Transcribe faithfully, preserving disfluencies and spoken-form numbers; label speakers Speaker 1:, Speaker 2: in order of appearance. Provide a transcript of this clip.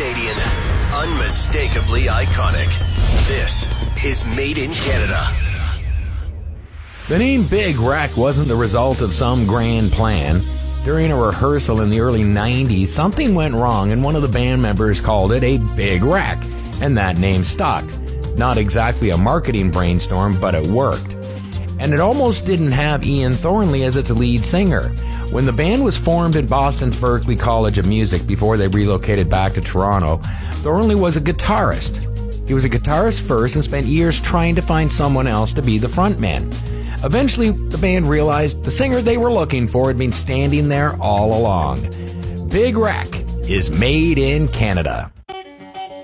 Speaker 1: Canadian, unmistakably iconic. This is Made in Canada.
Speaker 2: The name Big Wreck wasn't the result of some grand plan. During a rehearsal in the early nineties, something went wrong and one of the band members called it a Big Wreck, and that name stuck. Not exactly a marketing brainstorm, but it worked. And it almost didn't have Ian Thornley as its lead singer. When the band was formed in Boston's Berklee College of Music before they relocated back to Toronto, Thornley was a guitarist. He was a guitarist first and spent years trying to find someone else to be the frontman. Eventually, the band realized the singer they were looking for had been standing there all along. Big Wreck is Made in Canada.